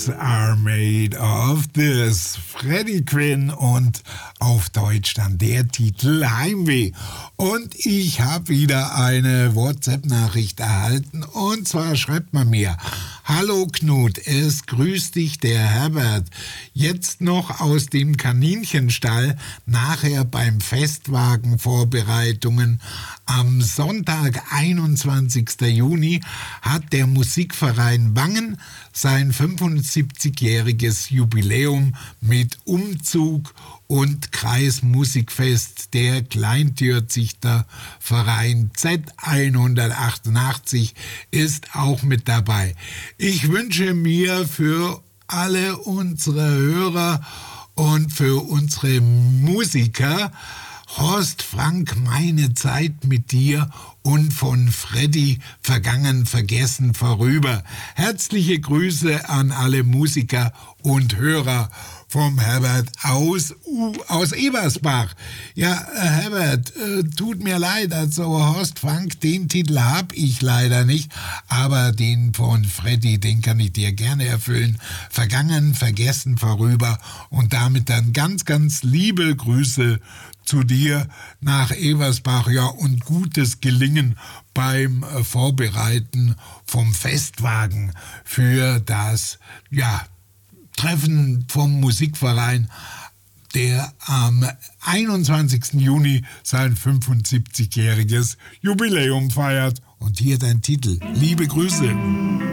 Dreams are made of this. Freddie Quinn und auf Deutsch dann der Titel Heimweh. Und ich habe wieder eine WhatsApp-Nachricht erhalten und zwar schreibt man mir: Hallo Knut, es grüßt dich der Herbert. Jetzt noch aus dem Kaninchenstall, nachher beim Festwagenvorbereitungen. Am Sonntag, 21. Juni, hat der Musikverein Wangen sein 75-jähriges Jubiläum mit Umzug und Kreismusikfest. Der Kleintürzigter Verein Z188 ist auch mit dabei. Ich wünsche mir für alle unsere Hörer und für unsere Musiker Horst Frank, meine Zeit mit dir und von Freddy vergangen, vergessen, vorüber. Herzliche Grüße an alle Musiker und Hörer vom Herbert aus Ebersbach. Ja, Herbert, tut mir leid, also Horst Frank, den Titel habe ich leider nicht, aber den von Freddy, den kann ich dir gerne erfüllen. Vergangen, vergessen, vorüber und damit dann ganz, ganz liebe Grüße zu dir nach Ebersbach, ja, und gutes Gelingen beim Vorbereiten vom Festwagen für das, ja, Treffen vom Musikverein, der am 21. Juni sein 75-jähriges Jubiläum feiert. Und hier dein Titel. Liebe Grüße.